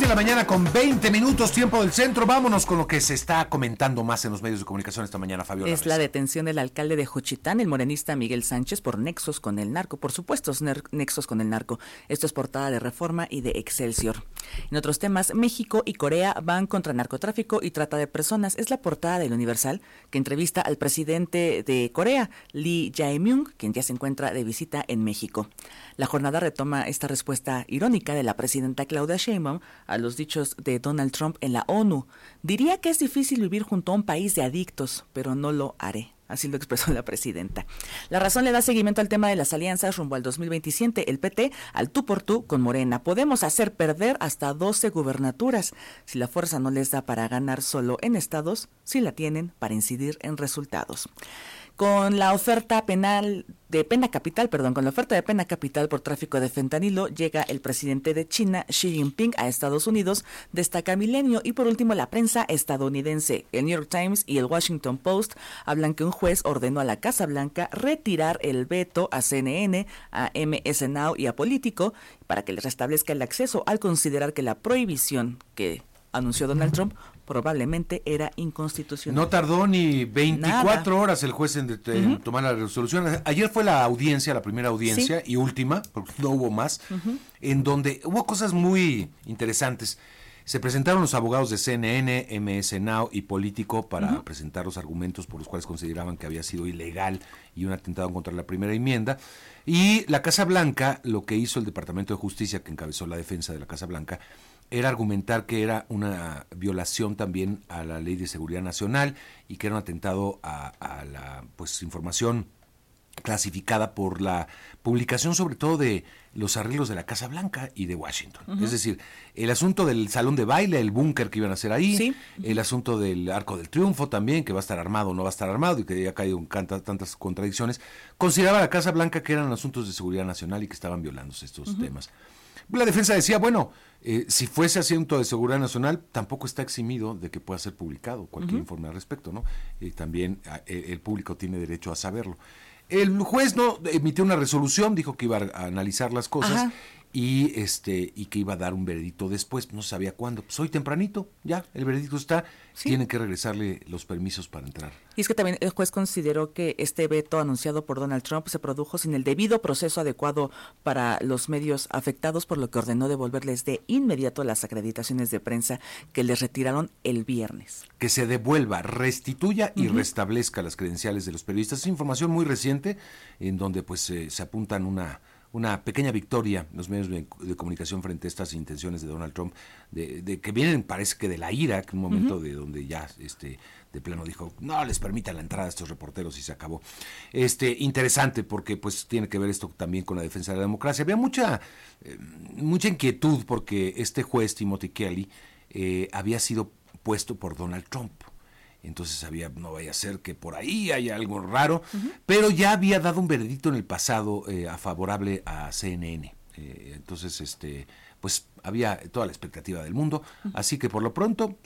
de la mañana con 20 minutos, tiempo del centro. Vámonos con lo que se está comentando más en los medios de comunicación esta mañana, Fabiola. Es la detención del alcalde de Juchitán, el morenista Miguel Sánchez, por nexos con el narco. Por supuesto, nexos con el narco. Esto es portada de Reforma y de Excelsior. En otros temas, México y Corea van contra narcotráfico y trata de personas. Es la portada del Universal, que entrevista al presidente de Corea, Lee Jae-myung, quien ya se encuentra de visita en México. La jornada retoma esta respuesta irónica de la presidenta Claudia Sheinbaum a los dichos de Donald Trump en la ONU. Diría que es difícil vivir junto a un país de adictos, pero no lo haré. Así lo expresó la presidenta. La Razón le da seguimiento al tema de las alianzas rumbo al 2027. El PT al tú por tú con Morena. Podemos hacer perder hasta 12 gubernaturas. Si la fuerza no les da para ganar solo en estados, sí la tienen para incidir en resultados. Con la oferta de pena capital por tráfico de fentanilo, llega el presidente de China, Xi Jinping, a Estados Unidos, destaca Milenio. Y por último, la prensa estadounidense. El New York Times y el Washington Post hablan que un juez ordenó a la Casa Blanca retirar el veto a CNN, a MS Now y a Político para que les restablezca el acceso, al considerar que la prohibición que anunció Donald Trump probablemente era inconstitucional. No tardó ni 24 horas el juez en tomar la resolución. Ayer fue la primera audiencia, sí, y última, porque no hubo más, en donde hubo cosas muy interesantes. Se presentaron los abogados de CNN, MS Now y Político para presentar los argumentos por los cuales consideraban que había sido ilegal y un atentado contra la primera enmienda. Y la Casa Blanca, lo que hizo el Departamento de Justicia, que encabezó la defensa de la Casa Blanca, era argumentar que era una violación también a la Ley de Seguridad Nacional y que era un atentado a la información clasificada por la publicación sobre todo de los arreglos de la Casa Blanca y de Washington. Es decir, el asunto del salón de baile, el búnker que iban a hacer ahí, sí, el asunto del Arco del Triunfo también, que va a estar armado o no va a estar armado y que ya ha caído en tantas contradicciones, consideraba la Casa Blanca que eran asuntos de seguridad nacional y que estaban violándose estos temas. La defensa decía, si fuese asunto de seguridad nacional, tampoco está eximido de que pueda ser publicado cualquier informe al respecto, ¿no? También el público tiene derecho a saberlo. El juez no emitió una resolución, dijo que iba a analizar las cosas y que iba a dar un veredicto después, no sabía cuándo. Pues hoy tempranito, ya, el veredicto está, sí, tienen que regresarle los permisos para entrar. Y es que también el juez consideró que este veto anunciado por Donald Trump se produjo sin el debido proceso adecuado para los medios afectados, por lo que ordenó devolverles de inmediato las acreditaciones de prensa que les retiraron el viernes. Que se devuelva, restituya y restablezca las credenciales de los periodistas. Es información muy reciente en donde se apuntan una pequeña victoria en los medios de comunicación frente a estas intenciones de Donald Trump, de que vienen, parece que de la ira, que un momento de donde ya de plano dijo, no les permitan la entrada a estos reporteros y se acabó. Interesante porque tiene que ver esto también con la defensa de la democracia. Había mucha inquietud porque este juez, Timothy Kelly, había sido puesto por Donald Trump. Entonces no vaya a ser que por ahí haya algo raro, pero ya había dado un veredicto en el pasado favorable a CNN. Entonces, había toda la expectativa del mundo, así que por lo pronto